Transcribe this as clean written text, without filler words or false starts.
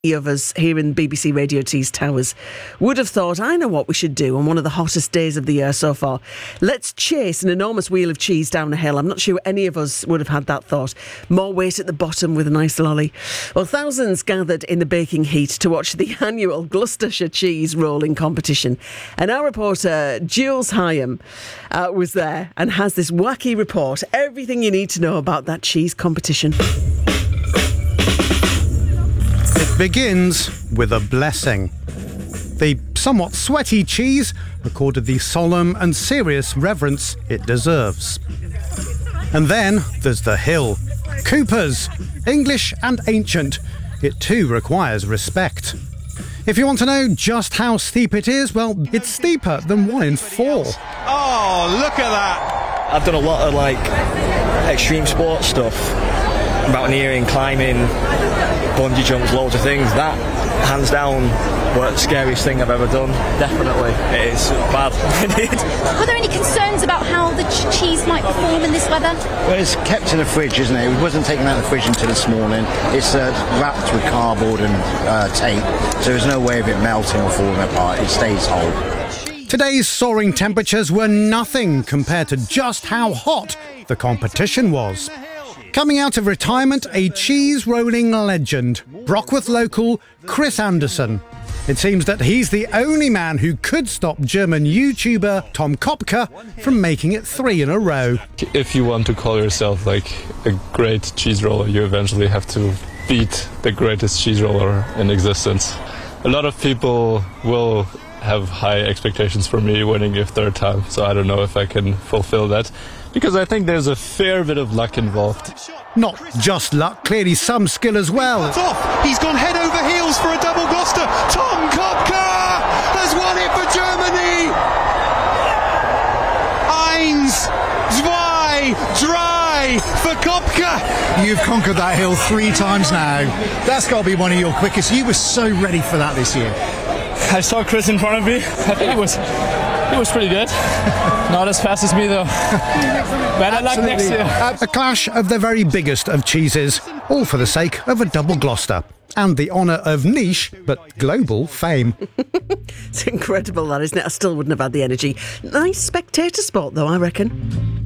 of us here in BBC Radio T's Towers would have thought, I know what we should do on one of the hottest days of the year so far. Let's chase an enormous wheel of cheese down a hill. I'm not sure any of us would have had that thought. More weight at the bottom with a nice lolly. Well, thousands gathered in the baking heat to watch the annual Gloucestershire cheese rolling competition. And our reporter, Jules Hyam, was there and has this wacky report. Everything you need to know about that cheese competition. It begins with a blessing. The somewhat sweaty cheese accorded the solemn and serious reverence it deserves. And then there's the hill. Coopers, English and ancient. It too requires respect. If you want to know just how steep it is, well, it's steeper than 1 in 4. Oh, look at that! I've done a lot of extreme sports stuff, mountaineering, climbing, bungee jumps, loads of things. That, hands down, was the scariest thing I've ever done. Definitely. It is bad. Were there any concerns about how the cheese might perform in this weather? Well, it's kept in the fridge, isn't it? It wasn't taken out of the fridge until this morning. It's wrapped with cardboard and tape, so there's no way of it melting or falling apart. It stays whole. Today's soaring temperatures were nothing compared to just how hot the competition was. Coming out of retirement, a cheese rolling legend, Brockworth local Chris Anderson. It seems that he's the only man who could stop German YouTuber Tom Kopka from making it 3 in a row. If you want to call yourself a great cheese roller, you eventually have to beat the greatest cheese roller in existence. A lot of people will have high expectations for me winning a 3rd time, so I don't know if I can fulfill that, because I think there's a fair bit of luck involved. Not just luck, clearly some skill as well. It's off. He's gone head over heels for a double Gloucester. Tom Kopka has won it for Germany. 1, 2, 3 for Kopka. You've conquered that hill 3 times now. That's got to be one of your quickest. You were so ready for that this year. I saw Chris in front of me. I think it was pretty good. Not as fast as me, though. Better luck next year. A clash of the very biggest of cheeses, all for the sake of a double Gloucester and the honour of niche but global fame. It's incredible, that, isn't it? I still wouldn't have had the energy. Nice spectator sport, though, I reckon.